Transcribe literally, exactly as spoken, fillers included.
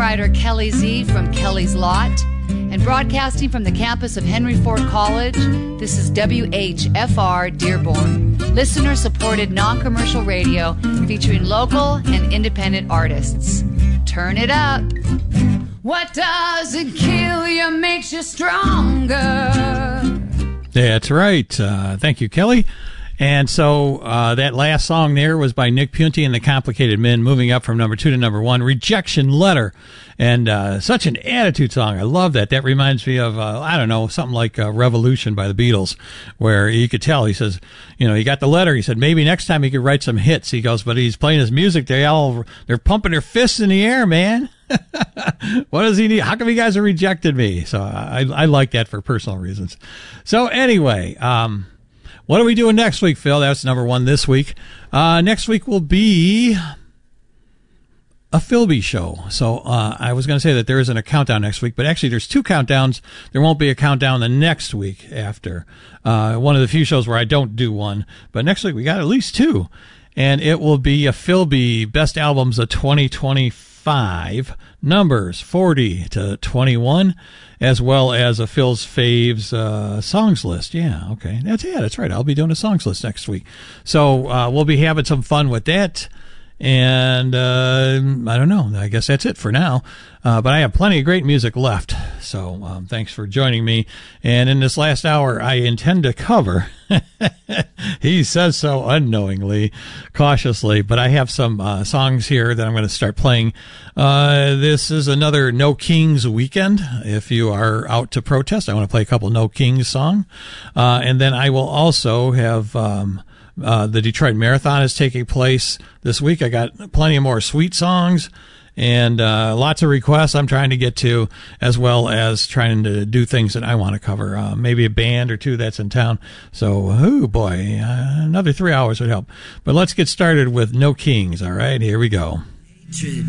writer Kelly Z from Kelly's Lot. And broadcasting from the campus of Henry Ford College, this is W H F R Dearborn, listener-supported non-commercial radio featuring local and independent artists. Turn it up. What doesn't kill you makes you stronger. That's right. Uh, thank you, Kelly. And so uh, that last song there was by Nick Punti and the Complicated Men, moving up from number two to number one, Rejection Letter. And uh, such an attitude song. I love that. That reminds me of, uh, I don't know, something like uh, Revolution by the Beatles, where you could tell, he says, you know, he got the letter. He said, maybe next time he could write some hits. He goes, but he's playing his music. They all, they're pumping their fists in the air, man. What does he need? How come you guys have rejected me? So I, I like that for personal reasons. So anyway, um, what are we doing next week, Phil? That's number one this week. Uh, next week will be a Philby show. So uh, I was going to say that there isn't a countdown next week, but actually there's two countdowns. There won't be a countdown the next week after. Uh, one of the few shows where I don't do one. But next week we got at least two. And it will be a Philby Best Albums of twenty twenty-five, numbers forty to twenty-one, as well as a Phil's Faves uh, songs list. Yeah, okay. That's yeah, that's right. I'll be doing a songs list next week. So uh, we'll be having some fun with that. And uh, I don't know. I guess that's it for now. Uh, but I have plenty of great music left. So um, thanks for joining me. And in this last hour, I intend to cover, he says so unknowingly, cautiously, but I have some uh, songs here that I'm going to start playing. Uh, this is another No Kings weekend. If you are out to protest, I want to play a couple No Kings songs. Uh, and then I will also have... Um, Uh, the Detroit Marathon is taking place this week. I got plenty of more sweet songs and uh, lots of requests I'm trying to get to, as well as trying to do things that I want to cover. Uh, maybe a band or two that's in town. So, oh boy, uh, another three hours would help. But let's get started with No Kings. All right, here we go. Hatred